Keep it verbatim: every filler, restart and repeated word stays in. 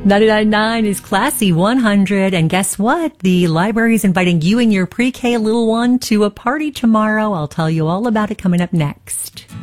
ninety-nine point nine is Classy one hundred, and guess what? The library is inviting you and your pre-K little one to a party tomorrow. I'll tell you all about it coming up next.